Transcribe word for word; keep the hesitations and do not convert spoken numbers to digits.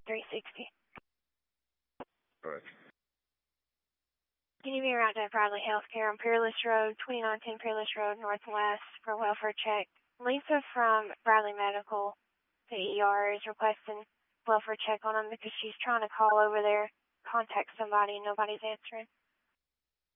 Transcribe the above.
three sixty. All right. Can you be around to Bradley Healthcare on Peerless Road, twenty-nine ten Peerless Road, Northwest, for a welfare check? Lisa from Bradley Medical, the E R, is requesting welfare check on him because she's trying to call over there, contact somebody, and nobody's answering.